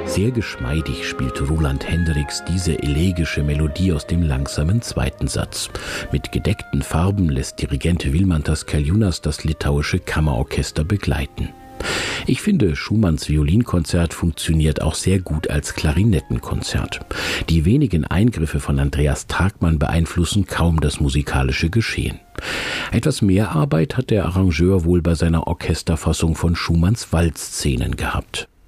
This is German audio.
Sehr geschmeidig spielt Roland Hendricks diese elegische Melodie aus dem langsamen zweiten Satz. Mit gedeckten Farben lässt Dirigent Vilmantas Kaljūnas das litauische Kammerorchester begleiten. Ich finde, Schumanns Violinkonzert funktioniert auch sehr gut als Klarinettenkonzert. Die wenigen Eingriffe von Andreas Tagmann beeinflussen kaum das musikalische Geschehen. Etwas mehr Arbeit hat der Arrangeur wohl bei seiner Orchesterfassung von Schumanns Walzszenen gehabt.